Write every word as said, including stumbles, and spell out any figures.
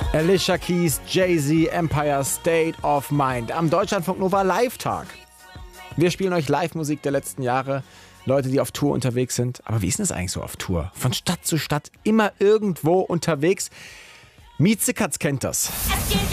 Alicia Keys, Jay-Z, Empire State of Mind am Deutschlandfunk Nova Live-Tag. Wir spielen euch Live-Musik der letzten Jahre, Leute, die auf Tour unterwegs sind. Aber wie ist denn das eigentlich so auf Tour? Von Stadt zu Stadt, immer irgendwo unterwegs. Miezekatz kennt das.